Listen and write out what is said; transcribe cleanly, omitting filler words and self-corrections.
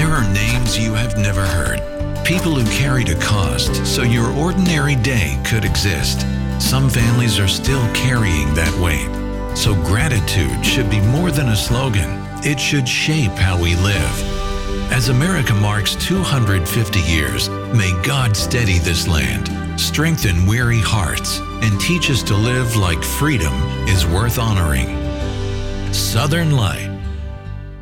There are names you have never heard. People who carried a cost so your ordinary day could exist. Some families are still carrying that weight. So gratitude should be more than a slogan. It should shape how we live. As America marks 250 years, may God steady this land, strengthen weary hearts, and teach us to live like freedom is worth honoring. Southern Light.